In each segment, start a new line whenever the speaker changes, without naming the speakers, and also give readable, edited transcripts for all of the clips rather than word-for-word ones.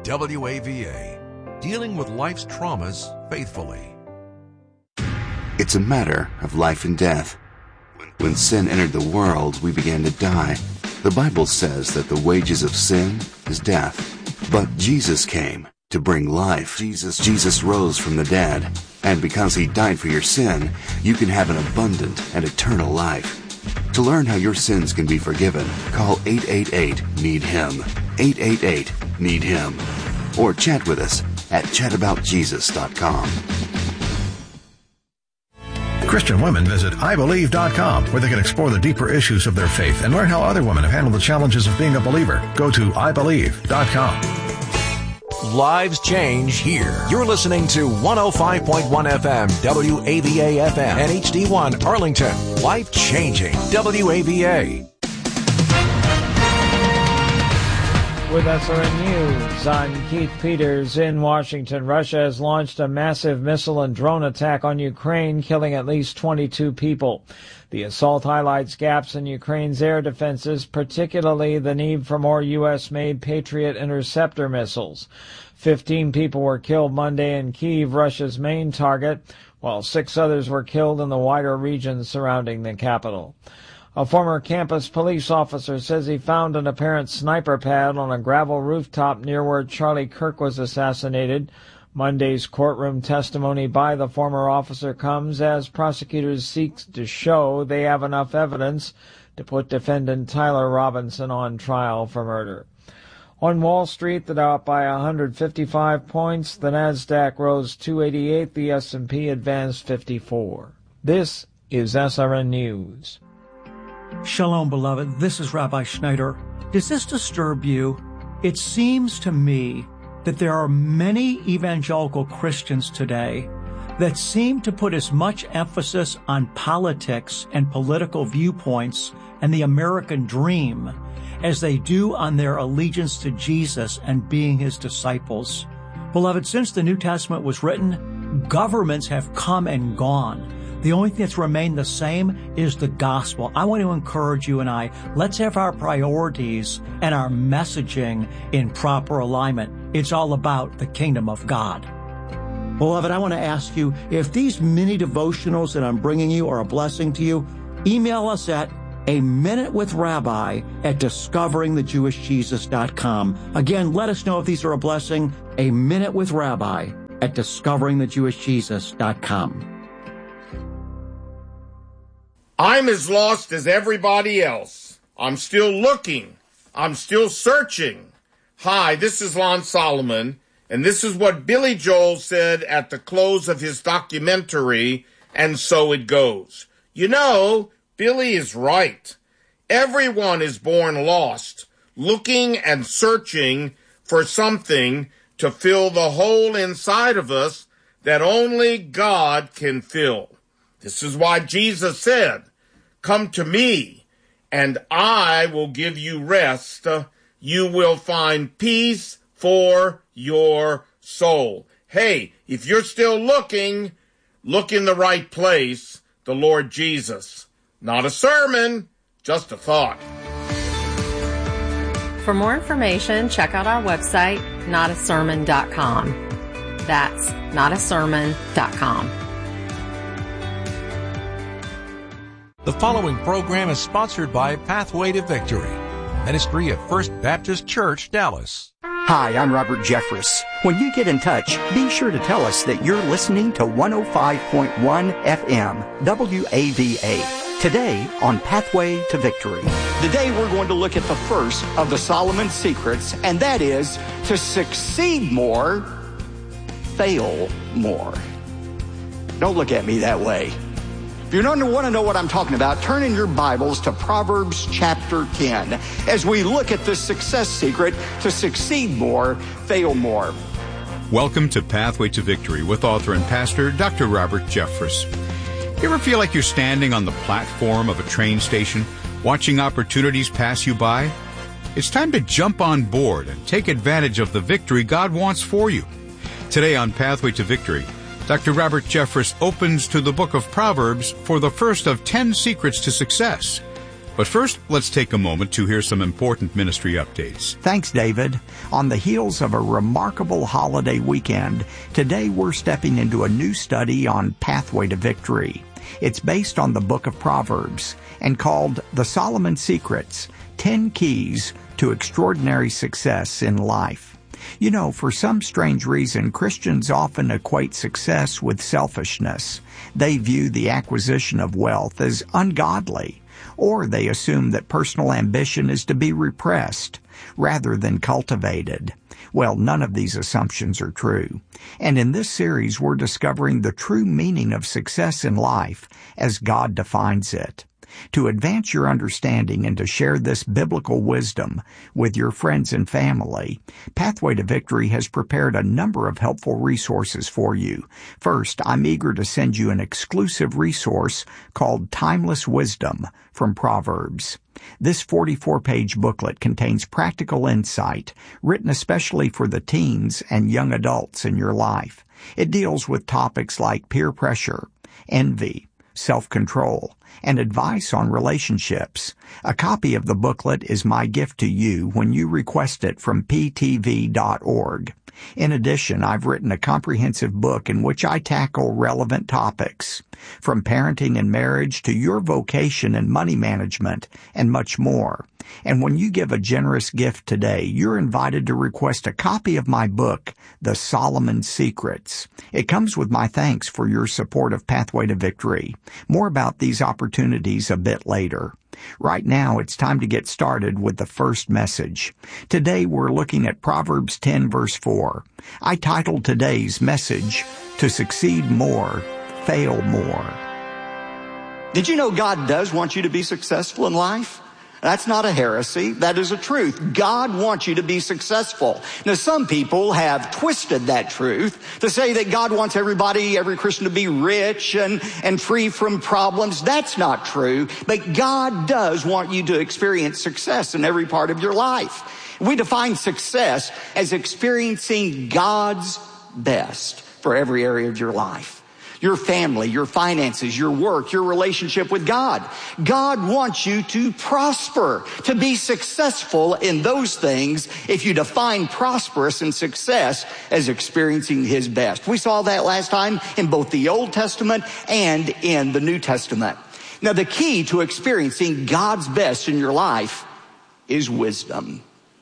WAVA, dealing with life's traumas faithfully.
It's a matter of life and death. When sin entered the world, we began to die. The Bible says that the wages of sin is death. But Jesus came to bring life. Jesus rose from the dead. And because he died for your sin, you can have an abundant and eternal life. To learn how your sins can be forgiven, call 888-NEED-HIM. 888-NEED-HIM. Or chat with us at chataboutjesus.com.
Christian women visit IBelieve.com, where they can explore the deeper issues of their faith and learn how other women have handled the challenges of being a believer. Go to IBelieve.com.
Lives change here. You're listening to 105.1 FM, WAVA FM, and HD1 Arlington. Life changing WAVA.
With SRN News, I'm Keith Peters in Washington. Russia has launched a massive missile and drone attack on Ukraine, killing at least 22 people. The assault highlights gaps in Ukraine's air defenses, particularly the need for more U.S.-made Patriot interceptor missiles. 15 people were killed Monday in Kyiv, Russia's main target, while 6 others were killed in the wider regions surrounding the capital. A former campus police officer says he found an apparent sniper pad on a gravel rooftop near where Charlie Kirk was assassinated. Monday's courtroom testimony by the former officer comes as prosecutors seek to show they have enough evidence to put defendant Tyler Robinson on trial for murder. On Wall Street, the Dow up by 155 points, the Nasdaq rose 288, the S&P advanced 54. This is SRN News.
Shalom, beloved. This is Rabbi Schneider. Does this disturb you? It seems to me that there are many evangelical Christians today that seem to put as much emphasis on politics and political viewpoints and the American dream as they do on their allegiance to Jesus and being his disciples. Beloved, since the New Testament was written, governments have come and gone. The only thing that's remained the same is the gospel. I want to encourage you and I, let's have our priorities and our messaging in proper alignment. It's all about the kingdom of God. Beloved, I want to ask you, if these mini devotionals that I'm bringing you are a blessing to you, email us at aminutewithrabbi@discoveringthejewishjesus.com. Again, let us know if these are a blessing. aminutewithrabbi@discoveringthejewishjesus.com.
I'm as lost as everybody else. I'm still looking. I'm still searching. Hi, this is Lon Solomon, and this is what Billy Joel said at the close of his documentary, And So It Goes. You know, Billy is right. Everyone is born lost, looking and searching for something to fill the hole inside of us that only God can fill. This is why Jesus said, "Come to me, and I will give you rest. You will find peace for your soul." Hey, if you're still looking, look in the right place, the Lord Jesus. Not a sermon, just a thought.
For more information, check out our website, notasermon.com. That's notasermon.com.
The following program is sponsored by Pathway to Victory, ministry of First Baptist Church, Dallas.
Hi, I'm Robert Jeffress. When you get in touch, be sure to tell us that you're listening to 105.1 FM, WAVA. Today on Pathway to Victory.
Today we're going to look at the first of the Solomon secrets, and that is to succeed more, fail more. Don't look at me that way. If you don't want to know what I'm talking about, turn in your Bibles to Proverbs chapter 10 as we look at the success secret to succeed more, fail more.
Welcome to Pathway to Victory with author and pastor Dr. Robert Jeffress. You ever feel like you're standing on the platform of a train station, watching opportunities pass you by? It's time to jump on board and take advantage of the victory God wants for you. Today on Pathway to Victory, Dr. Robert Jeffress opens to the book of Proverbs for the first of 10 secrets to success. But first, let's take a moment to hear some important ministry updates.
Thanks, David. On the heels of a remarkable holiday weekend, today we're stepping into a new study on Pathway to Victory. It's based on the book of Proverbs and called The Solomon Secrets, 10 Keys to Extraordinary Success in Life. You know, for some strange reason, Christians often equate success with selfishness. They view the acquisition of wealth as ungodly, or they assume that personal ambition is to be repressed rather than cultivated. Well, none of these assumptions are true. And in this series, we're discovering the true meaning of success in life as God defines it. To advance your understanding and to share this biblical wisdom with your friends and family, Pathway to Victory has prepared a number of helpful resources for you. First, I'm eager to send you an exclusive resource called Timeless Wisdom from Proverbs. This 44-page booklet contains practical insight written especially for the teens and young adults in your life. It deals with topics like peer pressure, envy, self-control, and advice on relationships. A copy of the booklet is my gift to you when you request it from ptv.org. In addition, I've written a comprehensive book in which I tackle relevant topics, from parenting and marriage to your vocation and money management, and much more. And when you give a generous gift today, you're invited to request a copy of my book, The Solomon Secrets. It comes with my thanks for your support of Pathway to Victory. More about these opportunities a bit later. Right now, it's time to get started with the first message. Today, we're looking at Proverbs 10, verse 4. I titled today's message, To Succeed More, Fail More.
Did you know God does want you to be successful in life? That's not a heresy. That is a truth. God wants you to be successful. Now, some people have twisted that truth to say that God wants everybody, every Christian, to be rich and free from problems. That's not true. But God does want you to experience success in every part of your life. We define success as experiencing God's best for every area of your life. Your family, your finances, your work, your relationship with God. God wants you to prosper, to be successful in those things if you define prosperous and success as experiencing His best. We saw that last time in both the Old Testament and in the New Testament. Now, the key to experiencing God's best in your life is wisdom.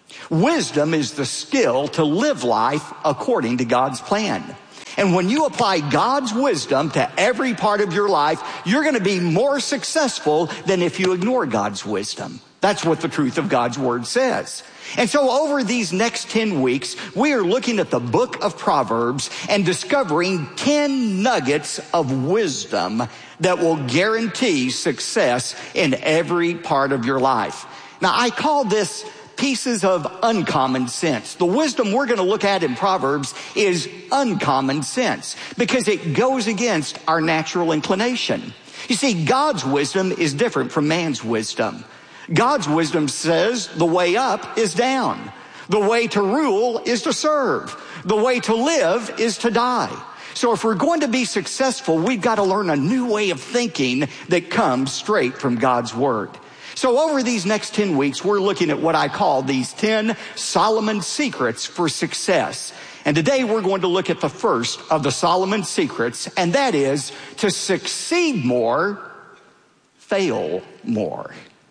Wisdom is the skill to live life according to God's plan. And when you apply God's wisdom to every part of your life, you're going to be more successful than if you ignore God's wisdom. That's what the truth of God's Word says. And so over these next 10 weeks, we are looking at the book of Proverbs and discovering 10 nuggets of wisdom that will guarantee success in every part of your life. Now, I call this pieces of uncommon sense. The wisdom we're going to look at in Proverbs is uncommon sense because it goes against our natural inclination. You see, God's wisdom is different from man's wisdom. God's wisdom says the way up is down. The way to rule is to serve. The way to live is to die. So if we're going to be successful, we've got to learn a new way of thinking that comes straight from God's Word. So over these next 10 weeks, we're looking at what I call these 10 Solomon secrets for success. And today we're going to look at the first of the Solomon secrets, and that is to succeed more, fail more.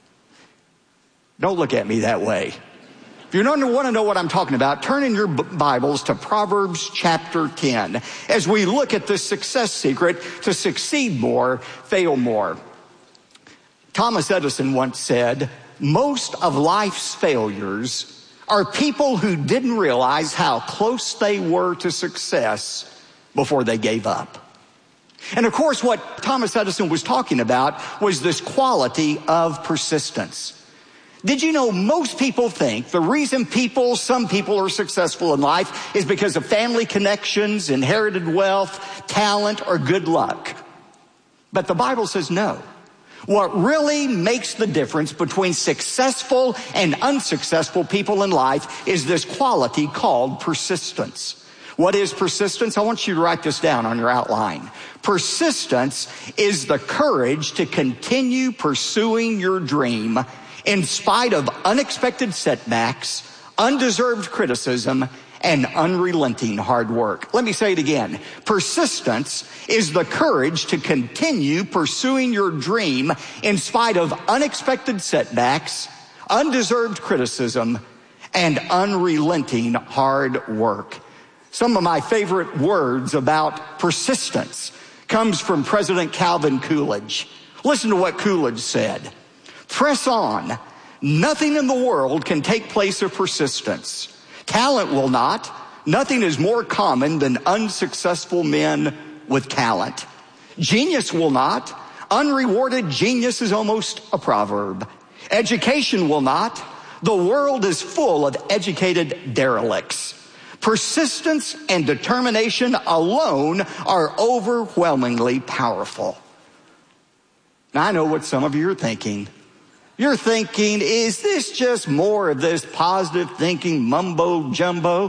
Don't look at me that way. If you don't want to know what I'm talking about, turn in your Bibles to Proverbs chapter 10 as we look at the success secret to succeed more, fail more. Thomas Edison once said, most of life's failures are people who didn't realize how close they were to success before they gave up. And of course, what Thomas Edison was talking about was this quality of persistence. Did you know most people think the reason some people are successful in life is because of family connections, inherited wealth, talent, or good luck? But the Bible says no. What really makes the difference between successful and unsuccessful people in life is this quality called persistence. What is persistence? I want you to write this down on your outline. Persistence is the courage to continue pursuing your dream in spite of unexpected setbacks, undeserved criticism, and unrelenting hard work. Let me say it again. Persistence is the courage to continue pursuing your dream in spite of unexpected setbacks, undeserved criticism, and unrelenting hard work. Some of my favorite words about persistence comes from President Calvin Coolidge. Listen to what Coolidge said. Press on. Nothing in the world can take place of persistence. Talent will not. Nothing is more common than unsuccessful men with talent. Genius will not. Unrewarded genius is almost a proverb. Education will not. The world is full of educated derelicts. Persistence and determination alone are overwhelmingly powerful. Now, I know what some of you are thinking. You're thinking, is this just more of this positive thinking mumbo jumbo?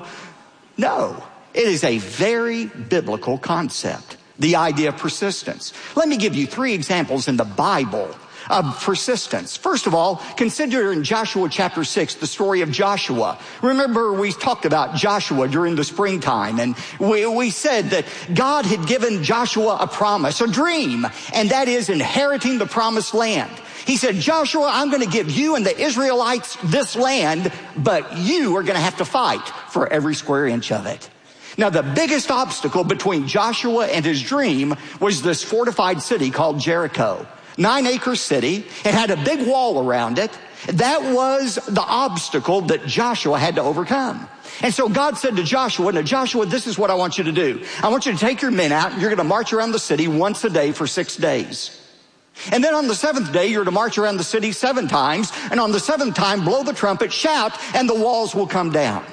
No, it is a very biblical concept, the idea of persistence. Let me give you 3 examples in the Bible of persistence. First of all, consider in Joshua chapter 6, the story of Joshua. Remember, we talked about Joshua during the springtime, and we said that God had given Joshua a promise, a dream, and that is inheriting the promised land. He said, Joshua, I'm going to give you and the Israelites this land, but you are going to have to fight for every square inch of it. Now, the biggest obstacle between Joshua and his dream was this fortified city called Jericho. 9-acre city. It had a big wall around it. That was the obstacle that Joshua had to overcome. And so God said to Joshua, now Joshua, this is what I want you to do. I want you to take your men out and you're going to march around the city once a day for 6 days. And then on the 7th day, you're to march around the city 7 times. And on the 7th time, blow the trumpet, shout, and the walls will come down.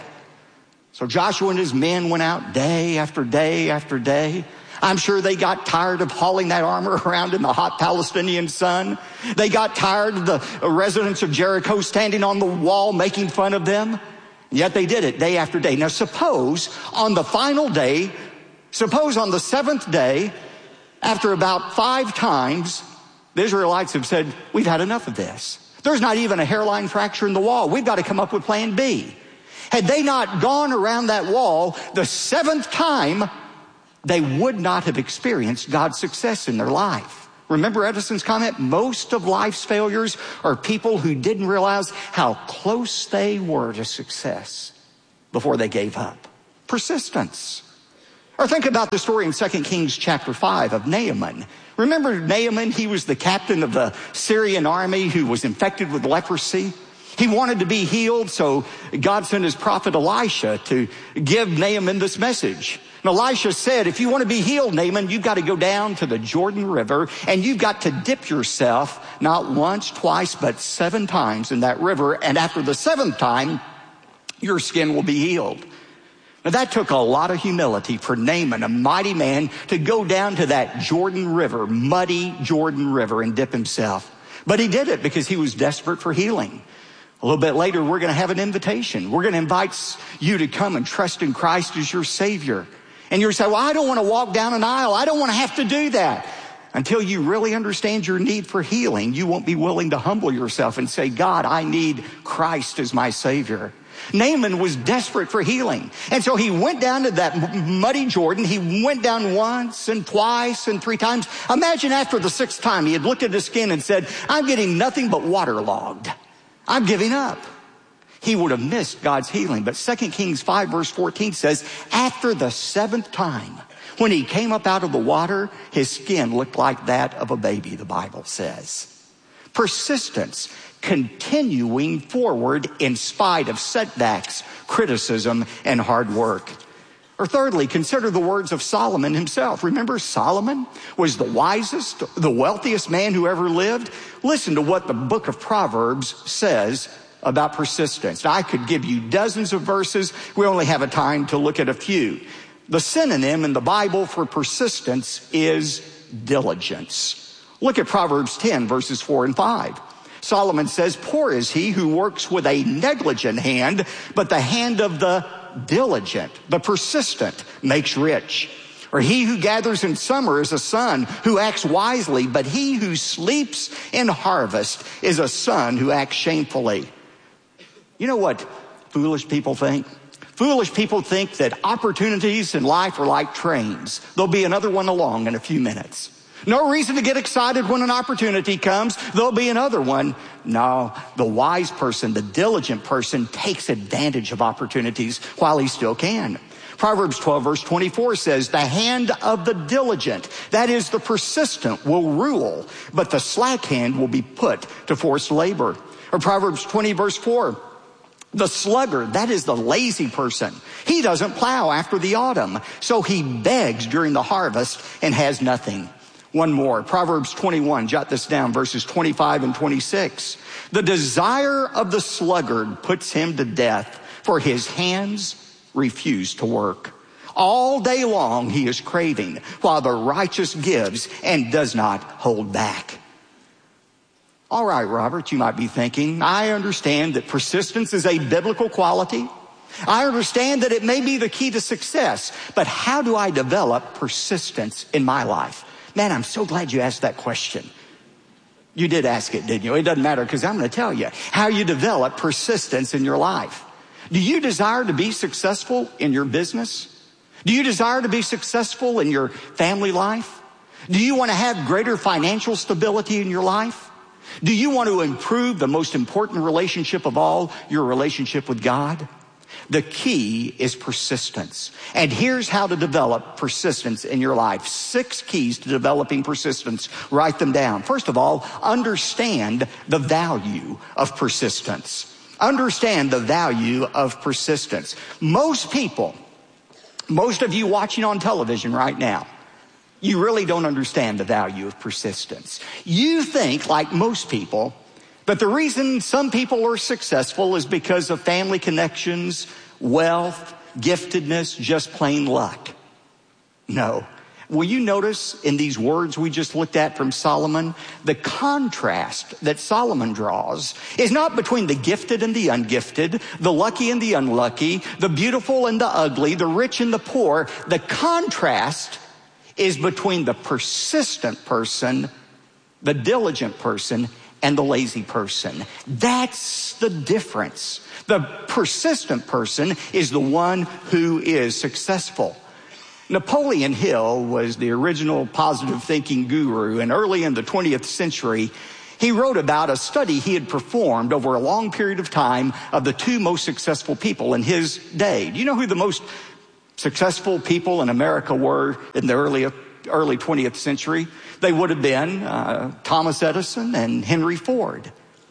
So Joshua and his men went out day after day after day. I'm sure they got tired of hauling that armor around in the hot Palestinian sun. They got tired of the residents of Jericho standing on the wall making fun of them. Yet they did it day after day. Now suppose on the final day, suppose on the 7th day, after about 5 times, the Israelites have said, we've had enough of this. There's not even a hairline fracture in the wall. We've got to come up with plan B. Had they not gone around that wall the 7th time, they would not have experienced God's success in their life. Remember Edison's comment? Most of life's failures are people who didn't realize how close they were to success before they gave up. Persistence. Or think about the story in 2 Kings chapter 5 of Naaman. Remember Naaman? He was the captain of the Syrian army who was infected with leprosy. He wanted to be healed, so God sent his prophet Elisha to give Naaman this message. And Elisha said, if you want to be healed, Naaman, you've got to go down to the Jordan River and you've got to dip yourself not once, twice, but 7 times in that river. And after the 7th time, your skin will be healed. Now that took a lot of humility for Naaman, a mighty man, to go down to that Jordan River, muddy Jordan River, and dip himself. But he did it because he was desperate for healing. A little bit later, we're going to have an invitation. We're going to invite you to come and trust in Christ as your Savior. And you're saying, well, I don't want to walk down an aisle. I don't want to have to do that. Until you really understand your need for healing, you won't be willing to humble yourself and say, God, I need Christ as my Savior. Naaman was desperate for healing. And so he went down to that muddy Jordan. He went down once and twice and 3 times. Imagine after the 6th time, he had looked at his skin and said, I'm getting nothing but waterlogged. I'm giving up. He would have missed God's healing. But 2 Kings 5 verse 14 says, after the 7th time, when he came up out of the water, his skin looked like that of a baby, the Bible says. Persistence, continuing forward in spite of setbacks, criticism, and hard work. Or thirdly, consider the words of Solomon himself. Remember, Solomon was the wisest, the wealthiest man who ever lived. Listen to what the book of Proverbs says about persistence. Now, I could give you dozens of verses. We only have a time to look at a few. The synonym in the Bible for persistence is diligence. Look at Proverbs 10, verses 4 and 5. Solomon says, poor is he who works with a negligent hand, but the hand of the diligent, the persistent, makes rich. Or he who gathers in summer is a son who acts wisely, but he who sleeps in harvest is a son who acts shamefully. You know what foolish people think? Foolish people think that opportunities in life are like trains. There'll be another one along in a few minutes. No reason to get excited when an opportunity comes. There'll be another one. No, the wise person, the diligent person, takes advantage of opportunities while he still can. Proverbs 12 verse 24 says, the hand of the diligent, that is the persistent, will rule, but the slack hand will be put to forced labor. Or Proverbs 20 verse 4, the sluggard, that is the lazy person, he doesn't plow after the autumn, so he begs during the harvest and has nothing. One more, Proverbs 21, jot this down, verses 25 and 26. The desire of the sluggard puts him to death, for his hands refuse to work. All day long he is craving, while the righteous gives and does not hold back. All right, Robert, you might be thinking, I understand that persistence is a biblical quality. I understand that it may be the key to success, but how do I develop persistence in my life? Man, I'm so glad you asked that question. You did ask it, didn't you? It doesn't matter, because I'm going to tell you how you develop persistence in your life. Do you desire to be successful in your business? Do you desire to be successful in your family life? Do you want to have greater financial stability in your life? Do you want to improve the most important relationship of all, your relationship with God? The key is persistence. And here's how to develop persistence in your life. 6 keys to developing persistence. Write them down. First of all, understand the value of persistence. Understand the value of persistence. Most people, most of you watching on television right now, you really don't understand the value of persistence. You think, like most people, that the reason some people are successful is because of family connections, wealth, giftedness, just plain luck. No. Will you notice in these words we just looked at from Solomon, the contrast that Solomon draws is not between the gifted and the ungifted, the lucky and the unlucky, the beautiful and the ugly, the rich and the poor. The contrast is between the persistent person, the diligent person, and the lazy person. That's the difference. The persistent person is the one who is successful. Napoleon Hill was the original positive thinking guru, and early in the 20th century, he wrote about a study he had performed over a long period of time of the 2 most successful people in his day. Do you know who the most successful people in America were in the early 20th century? They would have been Thomas Edison and Henry Ford.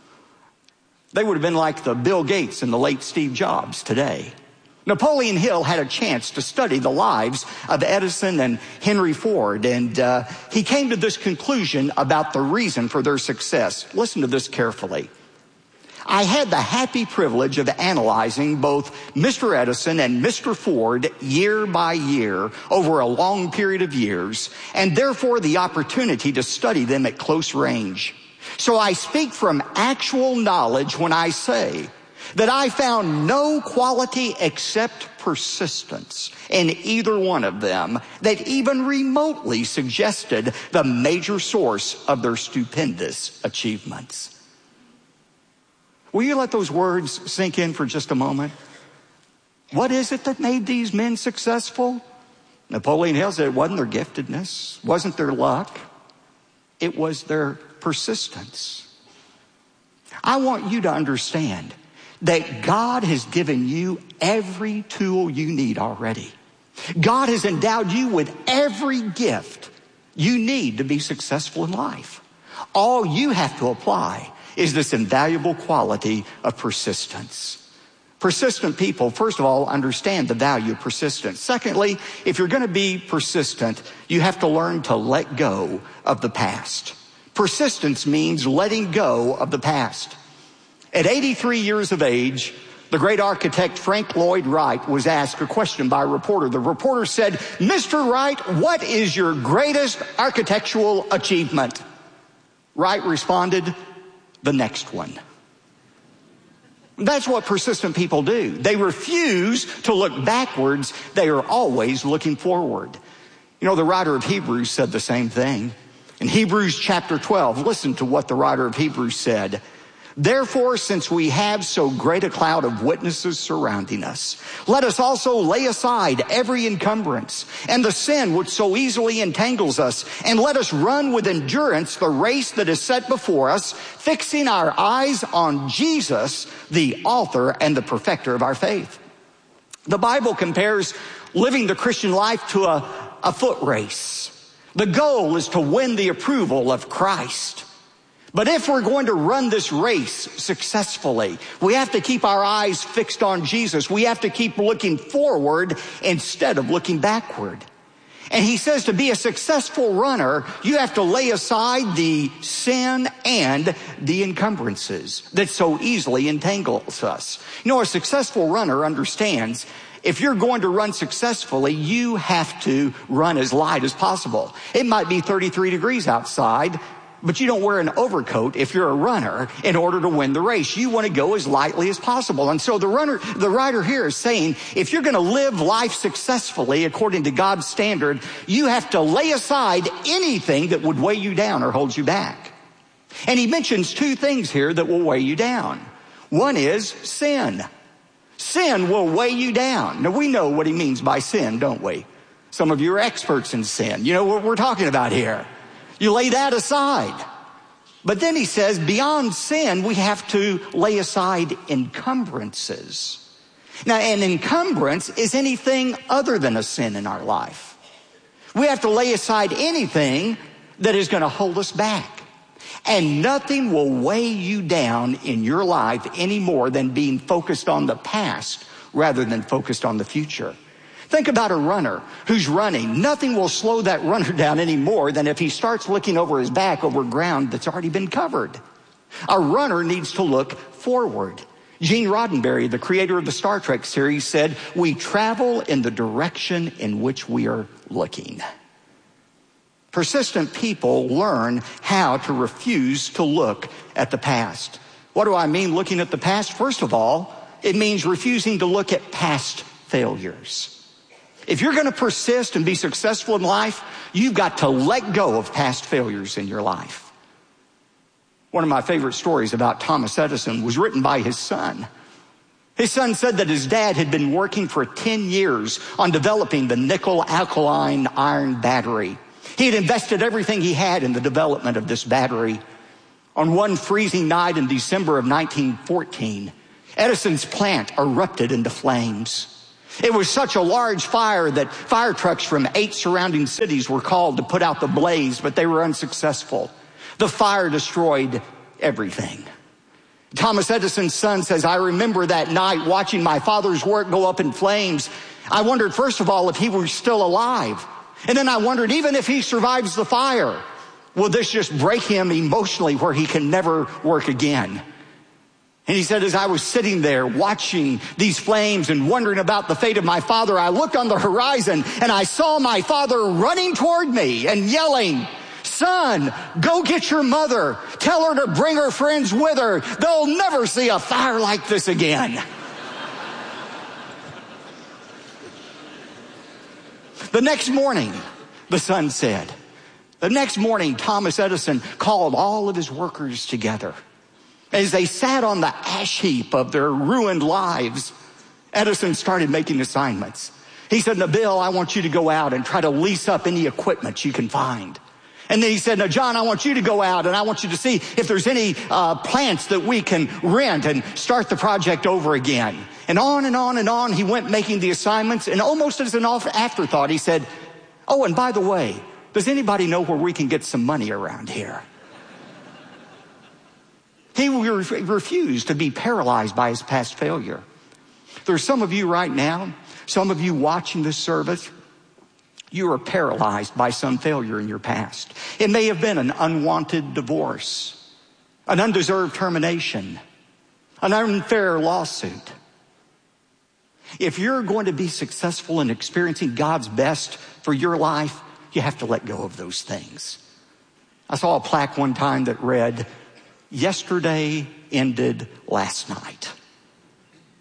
They would have been like the Bill Gates and the late Steve Jobs today. Napoleon Hill had a chance to study the lives of Edison and Henry Ford, and he came to this conclusion about the reason for their success. Listen to this carefully. I had the happy privilege of analyzing both Mr. Edison and Mr. Ford year by year over a long period of years, and therefore the opportunity to study them at close range. So I speak from actual knowledge when I say that I found no quality except persistence in either one of them that even remotely suggested the major source of their stupendous achievements. Will you let those words sink in for just a moment? What is it that made these men successful? Napoleon Hill said it wasn't their giftedness, wasn't their luck. It was their persistence. I want you to understand that God has given you every tool you need already. God has endowed you with every gift you need to be successful in life. All you have to apply is this invaluable quality of persistence. Persistent people, first of all, understand the value of persistence. Secondly, if you're going to be persistent, you have to learn to let go of the past. Persistence means letting go of the past. At 83 years of age, the great architect Frank Lloyd Wright was asked a question by a reporter. The reporter said, "Mr. Wright, what is your greatest architectural achievement?" Wright responded, "The next one." That's what persistent people do. They refuse to look backwards. They are always looking forward. You know, the writer of Hebrews said the same thing. In Hebrews chapter 12, listen to what the writer of Hebrews said. Therefore, since we have so great a cloud of witnesses surrounding us, let us also lay aside every encumbrance and the sin which so easily entangles us, and let us run with endurance the race that is set before us, fixing our eyes on Jesus, the author and the perfecter of our faith. The Bible compares living the Christian life to a foot race. The goal is to win the approval of Christ. But if we're going to run this race successfully, we have to keep our eyes fixed on Jesus. We have to keep looking forward instead of looking backward. And he says to be a successful runner, you have to lay aside the sin and the encumbrances that so easily entangles us. You know, a successful runner understands if you're going to run successfully, you have to run as light as possible. It might be 33 degrees outside, but you don't wear an overcoat if you're a runner in order to win the race. You want to go as lightly as possible. And so the writer here is saying, if you're going to live life successfully according to God's standard, you have to lay aside anything that would weigh you down or hold you back. And he mentions two things here that will weigh you down. One is sin. Sin will weigh you down. Now, we know what he means by sin, don't we? Some of you are experts in sin. You know what we're talking about here. You lay that aside. But then he says, beyond sin, we have to lay aside encumbrances. Now, an encumbrance is anything other than a sin in our life. We have to lay aside anything that is going to hold us back. And nothing will weigh you down in your life any more than being focused on the past rather than focused on the future. Think about a runner who's running. Nothing will slow that runner down any more than if he starts looking over his back over ground that's already been covered. A runner needs to look forward. Gene Roddenberry, the creator of the Star Trek series, said, we travel in the direction in which we are looking. Persistent people learn how to refuse to look at the past. What do I mean looking at the past? First of all, it means refusing to look at past failures. If you're going to persist and be successful in life, you've got to let go of past failures in your life. One of my favorite stories about Thomas Edison was written by his son. His son said that his dad had been working for 10 years on developing the nickel alkaline iron battery. He had invested everything he had in the development of this battery. On one freezing night in December of 1914, Edison's plant erupted into flames. It was such a large fire that fire trucks from 8 surrounding cities were called to put out the blaze, but they were unsuccessful. The fire destroyed everything. Thomas Edison's son says, I remember that night watching my father's work go up in flames. I wondered, first of all, if he were still alive. And then I wondered, even if he survives the fire, will this just break him emotionally where he can never work again? And he said, as I was sitting there watching these flames and wondering about the fate of my father, I looked on the horizon and I saw my father running toward me and yelling, son, go get your mother. Tell her to bring her friends with her. They'll never see a fire like this again. The next morning, the son said, the next morning, Thomas Edison called all of his workers together. As they sat on the ash heap of their ruined lives, Edison started making assignments. He said, now, Bill, I want you to go out and try to lease up any equipment you can find. And then he said, now, John, I want you to go out and I want you to see if there's any plants that we can rent and start the project over again. And on and on and on he went making the assignments. And almost as an afterthought, he said, oh, and by the way, does anybody know where we can get some money around here? He refused to be paralyzed by his past failure. There's some of you right now, some of you watching this service, you are paralyzed by some failure in your past. It may have been an unwanted divorce, an undeserved termination, an unfair lawsuit. If you're going to be successful in experiencing God's best for your life, you have to let go of those things. I saw a plaque one time that read, yesterday ended last night.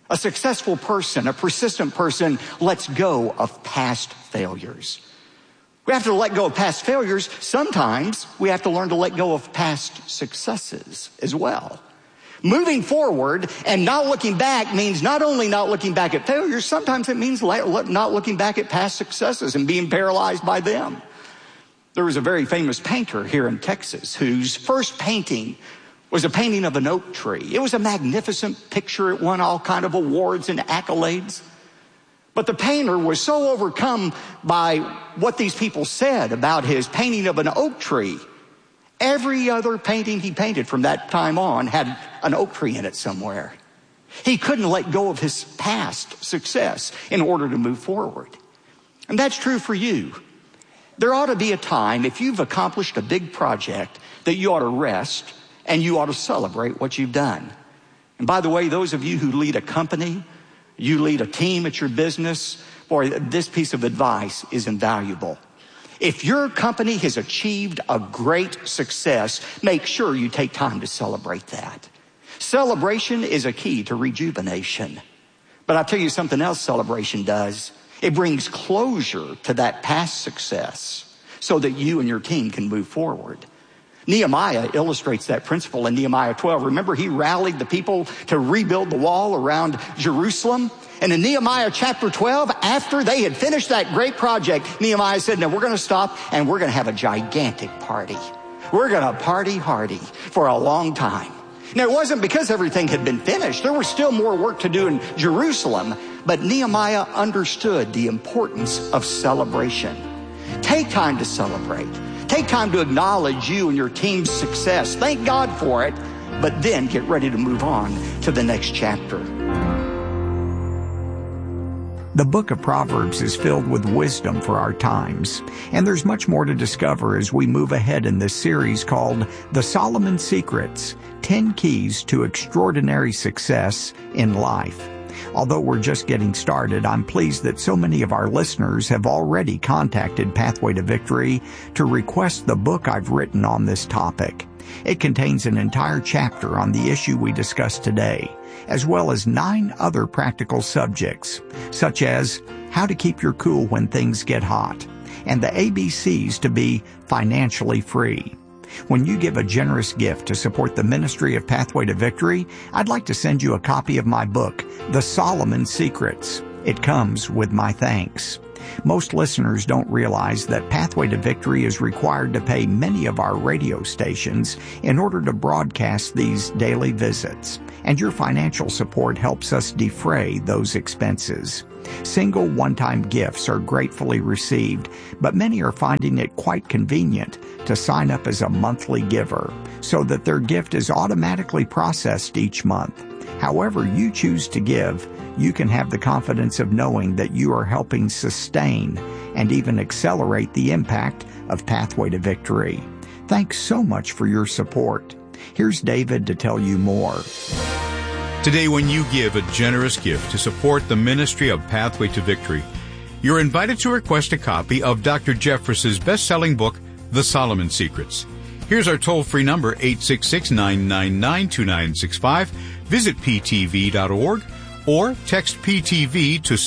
A successful person, a persistent person, lets go of past failures. We have to let go of past failures. Sometimes we have to learn to let go of past successes as well. Moving forward and not looking back means not only not looking back at failures, sometimes it means not looking back at past successes and being paralyzed by them. There was a very famous painter here in Texas whose first painting was a painting of an oak tree. It was a magnificent picture. It won all kind of awards and accolades. But the painter was so overcome by what these people said about his painting of an oak tree. Every other painting he painted from that time on had an oak tree in it somewhere. He couldn't let go of his past success in order to move forward. And that's true for you. There ought to be a time, if you've accomplished a big project, that you ought to rest and you ought to celebrate what you've done. And by the way, those of you who lead a company, you lead a team at your business, boy, this piece of advice is invaluable. If your company has achieved a great success, make sure you take time to celebrate that. Celebration is a key to rejuvenation. But I'll tell you something else celebration does. It brings closure to that past success so that you and your team can move forward. Nehemiah illustrates that principle in Nehemiah 12. Remember, he rallied the people to rebuild the wall around Jerusalem. And in Nehemiah chapter 12, after they had finished that great project, Nehemiah said, now we're going to stop and we're going to have a gigantic party. We're going to party hardy for a long time. Now, it wasn't because everything had been finished. There was still more work to do in Jerusalem. But Nehemiah understood the importance of celebration. Take time to celebrate. Take time to acknowledge you and your team's success. Thank God for it, but then get ready to move on to the next chapter.
The book of Proverbs is filled with wisdom for our times, and there's much more to discover as we move ahead in this series called The Solomon Secrets, 10 Keys to Extraordinary Success in Life. Although we're just getting started, I'm pleased that so many of our listeners have already contacted Pathway to Victory to request the book I've written on this topic. It contains an entire chapter on the issue we discussed today, as well as 9 other practical subjects, such as how to keep your cool when things get hot, and the ABCs to be financially free. When you give a generous gift to support the ministry of Pathway to Victory, I'd like to send you a copy of my book, The Solomon Secrets. It comes with my thanks. Most listeners don't realize that Pathway to Victory is required to pay many of our radio stations in order to broadcast these daily visits, and your financial support helps us defray those expenses. Single one-time gifts are gratefully received, but many are finding it quite convenient to sign up as a monthly giver so that their gift is automatically processed each month. However you choose to give, you can have the confidence of knowing that you are helping sustain and even accelerate the impact of Pathway to Victory. Thanks so much for your support. Here's David to tell you more.
Today, when you give a generous gift to support the ministry of Pathway to Victory, you're invited to request a copy of Dr. Jeffress's best-selling book, The Solomon Secrets. Here's our toll-free number, 866-999-2965. Visit ptv.org or text PTV to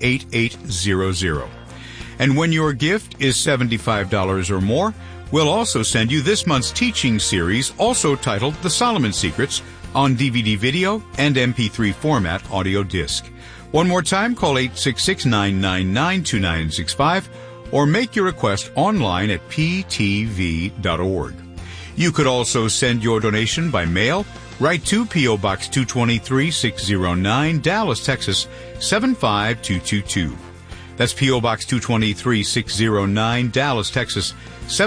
78800. And when your gift is $75 or more, we'll also send you this month's teaching series, also titled The Solomon Secrets, on DVD video and MP3 format audio disc. One more time, call 866-999-2965 or make your request online at ptv.org. You could also send your donation by mail. Write to P.O. Box 223, 609, Dallas, Texas, 75222. That's P.O. Box 223, 609, Dallas, Texas,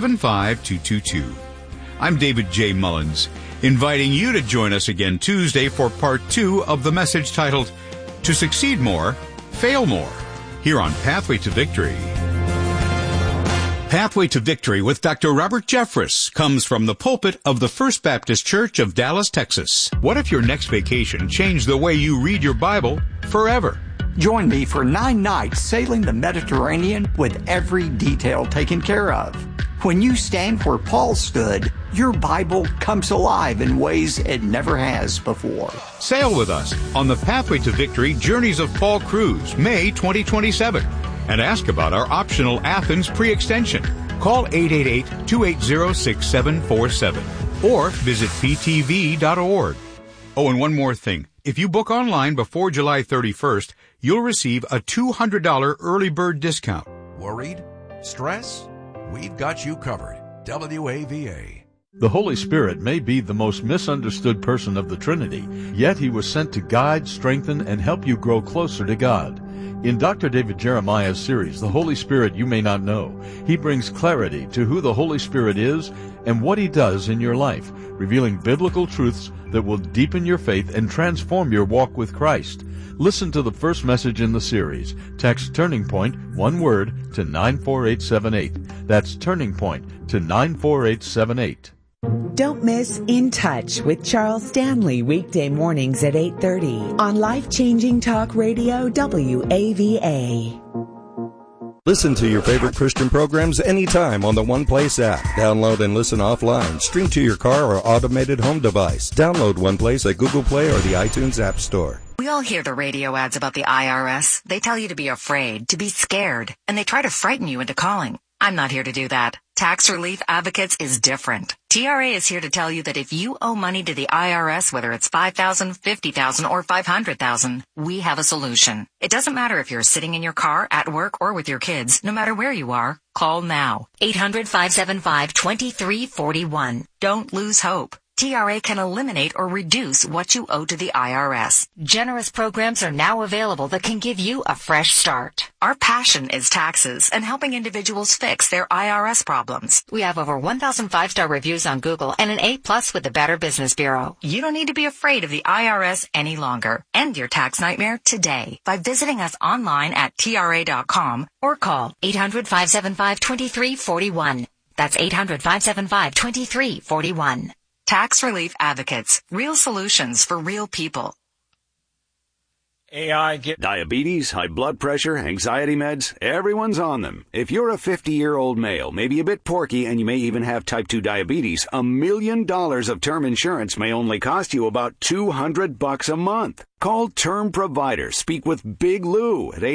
75222. I'm David J. Mullins, inviting you to join us again Tuesday for Part 2 of the message titled, To Succeed More, Fail More, here on Pathway to Victory. Pathway to Victory with Dr. Robert Jeffress comes from the pulpit of the First Baptist Church of Dallas, Texas. What if your next vacation changed the way you read your Bible forever?
Join me for 9 nights sailing the Mediterranean with every detail taken care of. When you stand where Paul stood, your Bible comes alive in ways it never has before.
Sail with us on the Pathway to Victory Journeys of Paul Cruise, May 2027, and ask about our optional Athens pre-extension. Call 888-280-6747 or visit ptv.org. Oh, and one more thing. If you book online before July 31st, you'll receive a $200 early bird discount.
Worried? Stress? We've got you covered. WAVA.
The Holy Spirit may be the most misunderstood person of the Trinity, yet He was sent to guide, strengthen, and help you grow closer to God. In Dr. David Jeremiah's series, The Holy Spirit You May Not Know, he brings clarity to who the Holy Spirit is and what He does in your life, revealing biblical truths that will deepen your faith and transform your walk with Christ. Listen to the first message in the series. Text Turning Point, one word, to 94878. That's Turning Point to 94878.
Don't miss In Touch with Charles Stanley weekday mornings at 8:30 on Life-Changing Talk Radio WAVA.
Listen to your favorite Christian programs anytime on the One Place app. Download and listen offline. Stream to your car or automated home device. Download One Place at Google Play or the iTunes App Store.
We all hear the radio ads about the IRS. They tell you to be afraid, to be scared, and they try to frighten you into calling. I'm not here to do that. Tax Relief Advocates is different. TRA is here to tell you that if you owe money to the IRS, whether it's $5,000, $50,000, or $500,000, we have a solution. It doesn't matter if you're sitting in your car, at work, or with your kids. No matter where you are, call now. 800-575-2341. Don't lose hope. TRA can eliminate or reduce what you owe to the IRS. Generous programs are now available that can give you a fresh start. Our passion is taxes and helping individuals fix their IRS problems. We have over 1,000 5-star reviews on Google and an A+ with the Better Business Bureau. You don't need to be afraid of the IRS any longer. End your tax nightmare today by visiting us online at TRA.com or call 800-575-2341. That's 800-575-2341. Tax Relief Advocates. Real solutions for real people.
Diabetes, high blood pressure, anxiety meds, everyone's on them. If you're a 50-year-old male, maybe a bit porky, and you may even have type 2 diabetes, $1 million of term insurance may only cost you about $200 a month. Call Term Provider. Speak with Big Lou at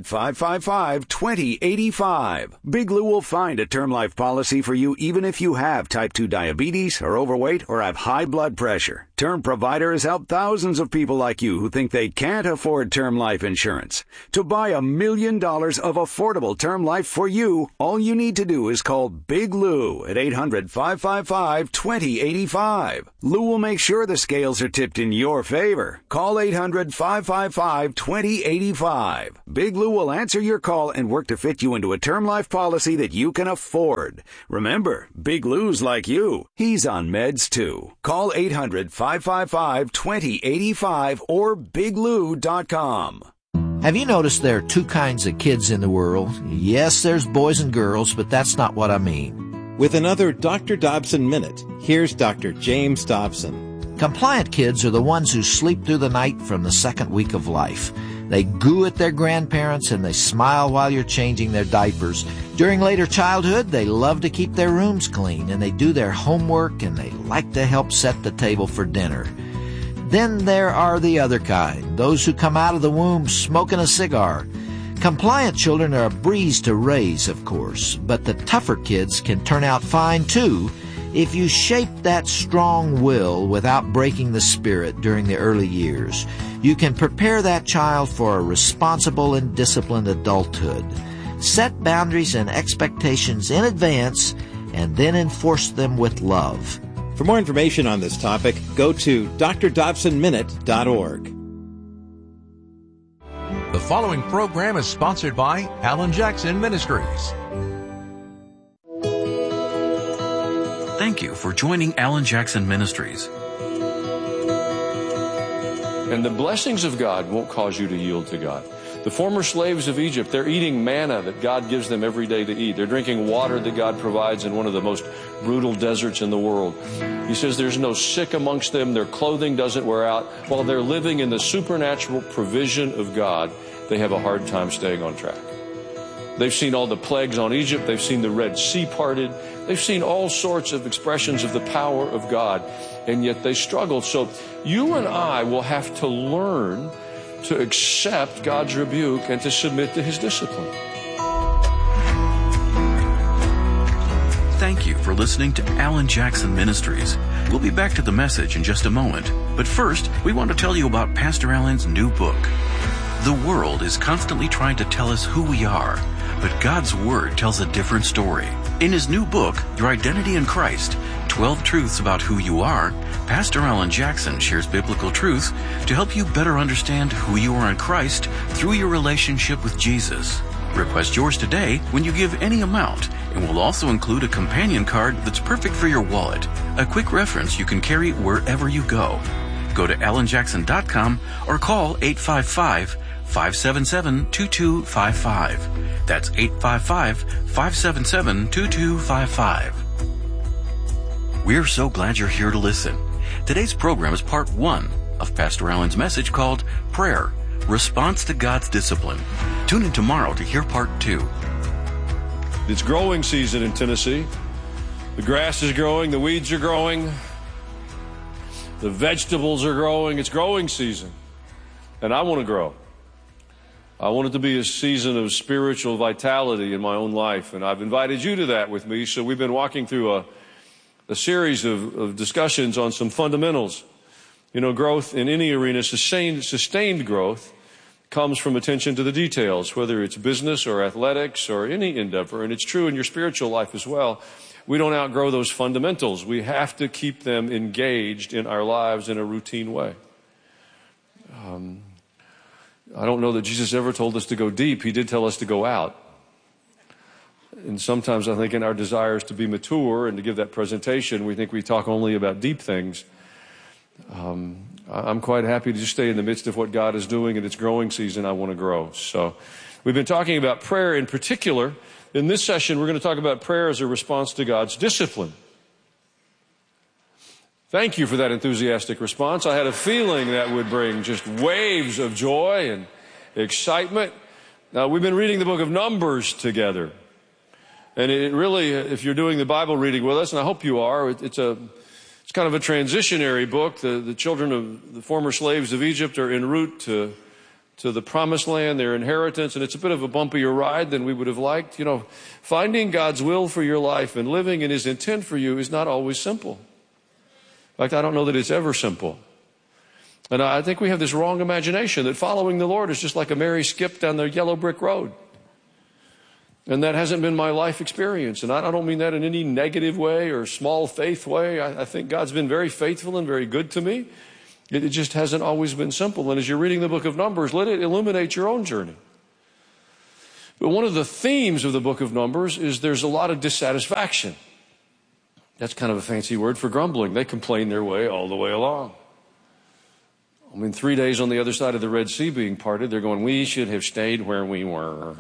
800-555-2085. Big Lou will find a term life policy for you even if you have type 2 diabetes, are overweight, or have high blood pressure. Term Provider has helped thousands of people like you who think they can't afford term life insurance. To buy $1 million of affordable term life for you, all you need to do is call Big Lou at 800-555-2085. Lou will make sure the scales are tipped in your favor. Call 800-555-2085. Big Lou will answer your call and work to fit you into a term life policy that you can afford. Remember, Big Lou's like you. He's on meds too. Call 800-555-2085 or biglou.com.
Have you noticed there are two kinds of kids in the world? Yes, there's boys and girls, but that's not what I mean.
With another Dr. Dobson Minute, here's Dr. James Dobson.
Compliant kids are the ones who sleep through the night from the second week of life. They goo at their grandparents and they smile while you're changing their diapers. During later childhood, they love to keep their rooms clean and they do their homework and they like to help set the table for dinner. Then there are the other kind, those who come out of the womb smoking a cigar. Compliant children are a breeze to raise, of course, but the tougher kids can turn out fine too if you shape that strong will without breaking the spirit during the early years. You can prepare that child for a responsible and disciplined adulthood. Set boundaries and expectations in advance and then enforce them with love.
For more information on this topic, go to drdobsonminute.org.
The following program is sponsored by Alan Jackson Ministries.
Thank you for joining Alan Jackson Ministries.
And the blessings of God won't cause you to yield to God. The former slaves of Egypt, they're eating manna that God gives them every day to eat. They're drinking water that God provides in one of the most brutal deserts in the world. He says there's no sick amongst them. Their clothing doesn't wear out. While they're living in the supernatural provision of God, they have a hard time staying on track. They've seen all the plagues on Egypt. They've seen the Red Sea parted. They've seen all sorts of expressions of the power of God, and yet they struggled. So you and I will have to learn to accept God's rebuke and to submit to His discipline.
Thank you for listening to Alan Jackson Ministries. We'll be back to the message in just a moment. But first, we want to tell you about Pastor Alan's new book. The world is constantly trying to tell us who we are, but God's Word tells a different story. In his new book, Your Identity in Christ, 12 Truths About Who You Are, Pastor Alan Jackson shares biblical truth to help you better understand who you are in Christ through your relationship with Jesus. Request yours today when you give any amount, and we'll also include a companion card that's perfect for your wallet, a quick reference you can carry wherever you go. Go to alanjackson.com or call 855-577-2255. That's 855-577-2255. We're so glad you're here to listen. Today's program is part 1 of Pastor Alan's message called Prayer, Response to God's Discipline. Tune in tomorrow to hear part 2.
It's growing season in Tennessee. The grass is growing, the weeds are growing, the vegetables are growing. It's growing season. And I want to grow. I want it to be a season of spiritual vitality in my own life. And I've invited you to that with me. So we've been walking through a series of discussions on some fundamentals. You know, growth in any arena, sustained growth, comes from attention to the details, whether it's business or athletics or any endeavor. And it's true in your spiritual life as well. We don't outgrow those fundamentals. We have to keep them engaged in our lives in a routine way. I don't know that Jesus ever told us to go deep. He did tell us to go out. And sometimes I think in our desires to be mature and to give that presentation, we think we talk only about deep things. I'm quite happy to just stay in the midst of what God is doing, and it's growing season. I want to grow. So we've been talking about prayer in particular. In this session, we're going to talk about prayer as a response to God's discipline. Thank you for that enthusiastic response. I had a feeling that would bring just waves of joy and excitement. Now, we've been reading the book of Numbers together. And it really, if you're doing the Bible reading with us, and I hope you are, it's kind of a transitionary book. The children of the former slaves of Egypt are en route to the promised land, their inheritance, and it's a bit of a bumpier ride than we would have liked. You know, finding God's will for your life and living in His intent for you is not always simple. In fact, I don't know that it's ever simple. And I think we have this wrong imagination that following the Lord is just like a merry skip down the yellow brick road. And that hasn't been my life experience. And I don't mean that in any negative way or small faith way. I think God's been very faithful and very good to me. It just hasn't always been simple. And as you're reading the book of Numbers, let it illuminate your own journey. But one of the themes of the book of Numbers is there's a lot of dissatisfaction. That's kind of a fancy word for grumbling. They complain their way all the way along. I mean, 3 days on the other side of the Red Sea being parted, they're going, we should have stayed where we were.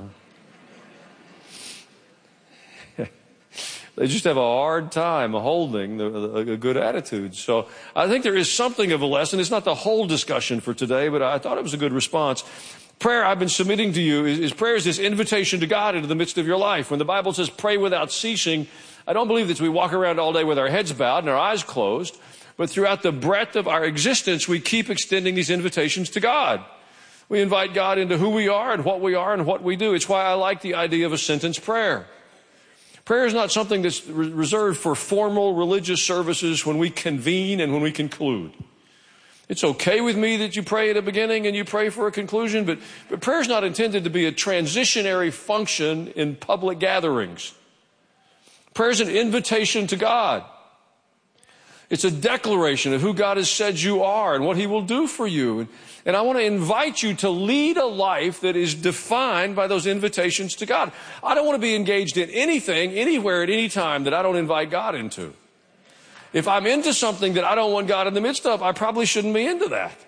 They just have a hard time holding a good attitude. So I think there is something of a lesson. It's not the whole discussion for today, but I thought it was a good response. Prayer I've been submitting to you is prayer is this invitation to God into the midst of your life. When the Bible says pray without ceasing, I don't believe that we walk around all day with our heads bowed and our eyes closed, but throughout the breadth of our existence, we keep extending these invitations to God. We invite God into who we are and what we do. It's why I like the idea of a sentence prayer. Prayer is not something that's reserved for formal religious services when we convene and when we conclude. It's okay with me that you pray at a beginning and you pray for a conclusion, but prayer is not intended to be a transitionary function in public gatherings. Prayer is an invitation to God. It's a declaration of who God has said you are and what He will do for you. And I want to invite you to lead a life that is defined by those invitations to God. I don't want to be engaged in anything, anywhere, at any time that I don't invite God into. If I'm into something that I don't want God in the midst of, I probably shouldn't be into that.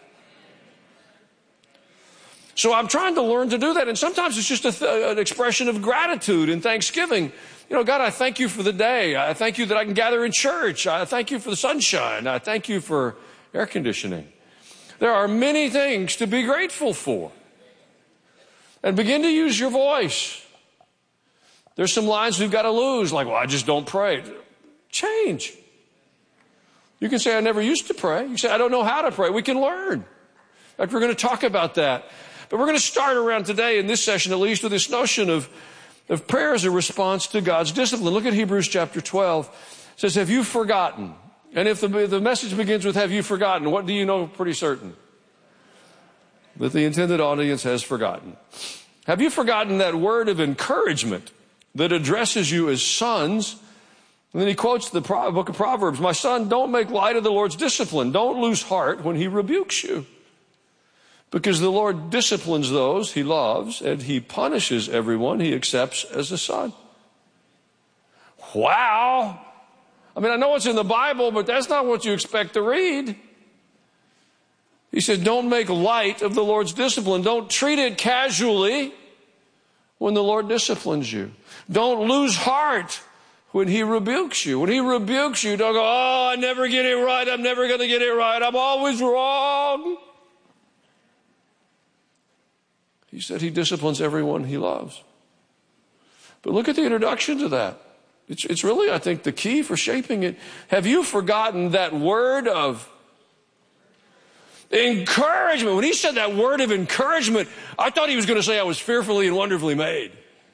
So I'm trying to learn to do that. And sometimes it's just an expression of gratitude and thanksgiving. You know, God, I thank you for the day. I thank you that I can gather in church. I thank you for the sunshine. I thank you for air conditioning. There are many things to be grateful for. And begin to use your voice. There's some lines we've got to lose, like, well, I just don't pray. Change. You can say, I never used to pray. You say, I don't know how to pray. We can learn. In fact, we're going to talk about that. But we're going to start around today in this session, at least, with this notion of prayer as a response to God's discipline. Look at Hebrews chapter 12. It says, have you forgotten? And if the message begins with, have you forgotten? What do you know pretty certain? That the intended audience has forgotten. Have you forgotten that word of encouragement that addresses you as sons? And then he quotes the book of Proverbs. My son, don't make light of the Lord's discipline. Don't lose heart when he rebukes you. Because the Lord disciplines those he loves, and he punishes everyone he accepts as a son. Wow. I mean, I know it's in the Bible, but that's not what you expect to read. He said, don't make light of the Lord's discipline. Don't treat it casually when the Lord disciplines you. Don't lose heart when he rebukes you. When he rebukes you, don't go, oh, I never get it right. I'm never going to get it right. I'm always wrong. He said he disciplines everyone he loves. But look at the introduction to that. It's really, I think, the key for shaping it. Have you forgotten that word of encouragement? When he said that word of encouragement, I thought he was going to say I was fearfully and wonderfully made.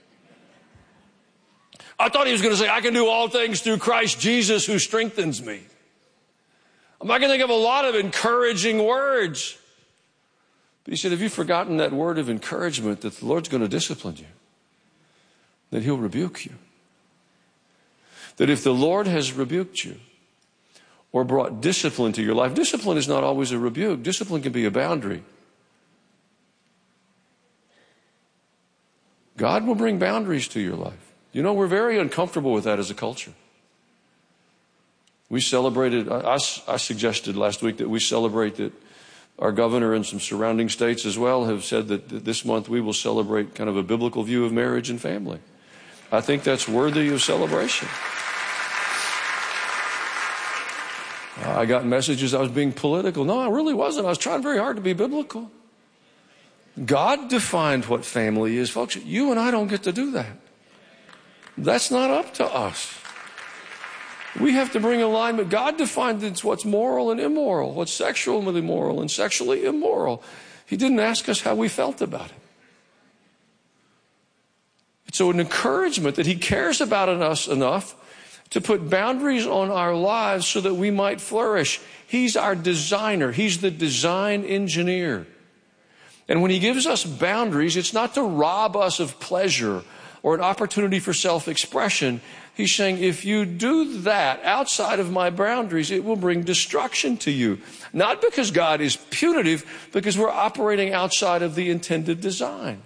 I thought he was going to say, I can do all things through Christ Jesus who strengthens me. I'm not going to think of a lot of encouraging words. But he said, have you forgotten that word of encouragement that the Lord's going to discipline you? That he'll rebuke you? That if the Lord has rebuked you or brought discipline to your life, discipline is not always a rebuke. Discipline can be a boundary. God will bring boundaries to your life. You know, we're very uncomfortable with that as a culture. We celebrated, I suggested last week that we celebrate that our governor and some surrounding states as well have said that this month we will celebrate kind of a biblical view of marriage and family. I think that's worthy of celebration. I got messages I was being political. No, I really wasn't. I was trying very hard to be biblical. God defined what family is. Folks, you and I don't get to do that. That's not up to us. We have to bring alignment. God defined what's moral and immoral, what's sexually moral and sexually immoral. He didn't ask us how we felt about it. It's so an encouragement that he cares about us enough to put boundaries on our lives so that we might flourish. He's our designer. He's the design engineer. And when he gives us boundaries, it's not to rob us of pleasure or an opportunity for self-expression. He's saying, if you do that outside of my boundaries, it will bring destruction to you. Not because God is punitive, because we're operating outside of the intended design.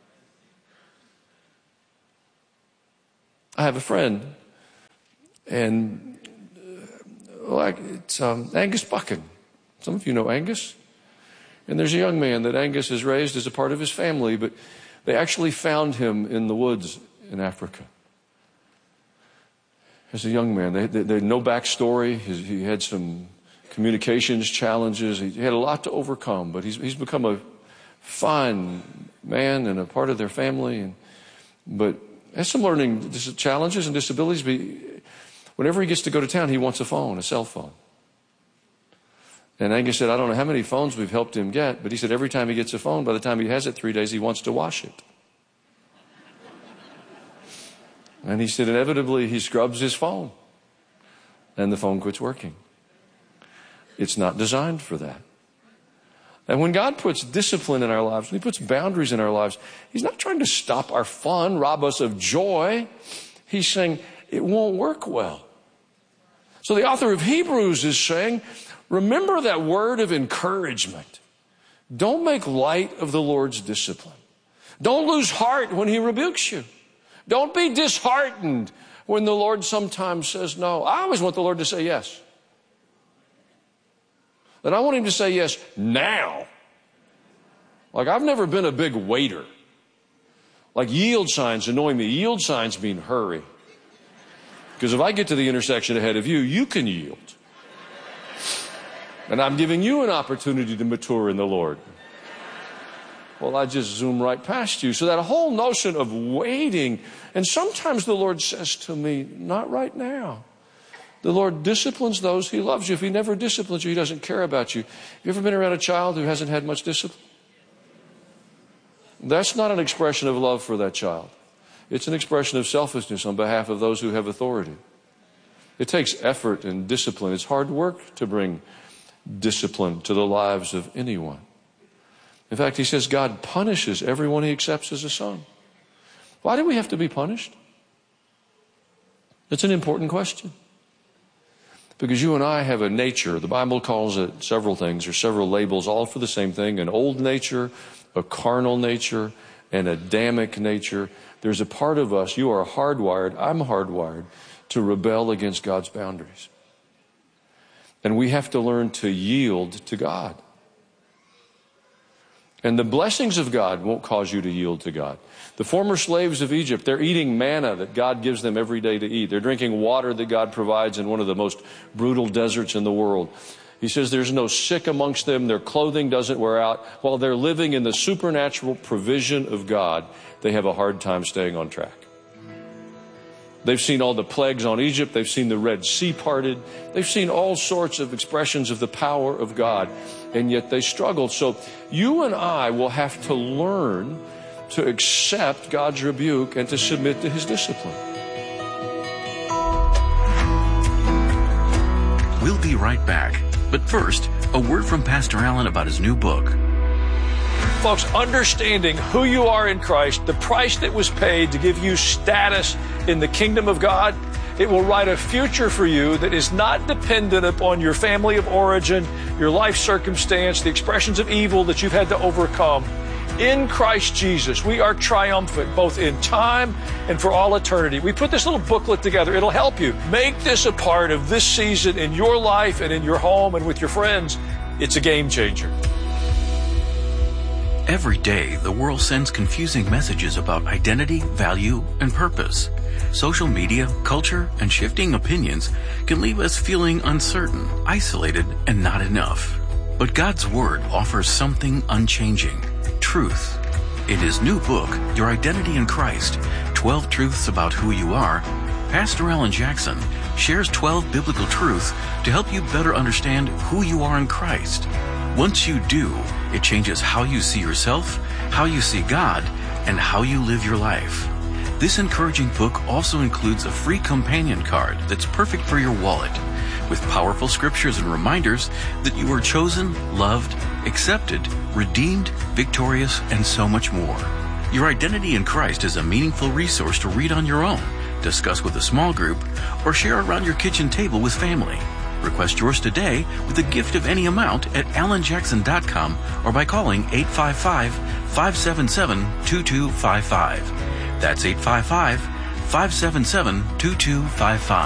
I have a friend, and it's Angus Buchan. Some of you know Angus. And there's a young man that Angus has raised as a part of his family, but they actually found him in the woods in Africa. As a young man, they had no backstory. He had some communications challenges. He had a lot to overcome, but he's become a fine man and a part of their family. But has some learning challenges and disabilities. But whenever he gets to go to town, he wants a phone, a cell phone. And Angus said, I don't know how many phones we've helped him get, but he said every time he gets a phone, by the time he has it 3 days, he wants to wash it. And he said inevitably he scrubs his phone and the phone quits working. It's not designed for that. And when God puts discipline in our lives, when he puts boundaries in our lives, he's not trying to stop our fun, rob us of joy. He's saying it won't work well. So the author of Hebrews is saying, remember that word of encouragement. Don't make light of the Lord's discipline. Don't lose heart when he rebukes you. Don't be disheartened when the Lord sometimes says no. I always want the Lord to say yes. And I want him to say yes now. Like, I've never been a big waiter. Like, yield signs annoy me. Yield signs mean hurry. Because if I get to the intersection ahead of you, you can yield. And I'm giving you an opportunity to mature in the Lord. Well, I just zoom right past you. So that whole notion of waiting, and sometimes the Lord says to me, not right now. The Lord disciplines those He loves you. If He never disciplines you, He doesn't care about you. Have you ever been around a child who hasn't had much discipline? That's not an expression of love for that child. It's an expression of selfishness on behalf of those who have authority. It takes effort and discipline. It's hard work to bring discipline to the lives of anyone. In fact, He says God punishes everyone He accepts as a son. Why do we have to be punished? It's an important question. Because you and I have a nature. The Bible calls it several things, or several labels, all for the same thing. An old nature, a carnal nature, an Adamic nature. There's a part of us, you are hardwired, I'm hardwired, to rebel against God's boundaries. And we have to learn to yield to God. And the blessings of God won't cause you to yield to God. The former slaves of Egypt, they're eating manna that God gives them every day to eat. They're drinking water that God provides in one of the most brutal deserts in the world. He says there's no sick amongst them. Their clothing doesn't wear out. While they're living in the supernatural provision of God, they have a hard time staying on track. They've seen all the plagues on Egypt. They've seen the Red Sea parted. They've seen all sorts of expressions of the power of God, and yet they struggled. So you and I will have to learn to accept God's rebuke and to submit to His discipline.
We'll be right back. But first, a word from Pastor Allen about his new book.
Folks, understanding who you are in Christ, the price that was paid to give you status in the kingdom of God, it will write a future for you that is not dependent upon your family of origin, your life circumstance, the expressions of evil that you've had to overcome. In Christ Jesus, we are triumphant both in time and for all eternity. We put this little booklet together. It'll help you. Make this a part of this season in your life and in your home and with your friends. It's a game changer.
Every day, the world sends confusing messages about identity, value, and purpose. Social media, culture, and shifting opinions can leave us feeling uncertain, isolated, and not enough. But God's Word offers something unchanging: truth. In his new book, Your Identity in Christ, 12 Truths About Who You Are, Pastor Alan Jackson shares 12 biblical truths to help you better understand who you are in Christ. Once you do, it changes how you see yourself, how you see God, and how you live your life. This encouraging book also includes a free companion card that's perfect for your wallet, with powerful scriptures and reminders that you are chosen, loved, accepted, redeemed, victorious, and so much more. Your Identity in Christ is a meaningful resource to read on your own, discuss with a small group, or share around your kitchen table with family. Request yours today with a gift of any amount at alanjackson.com or by calling 855-577-2255. That's 855-577-2255.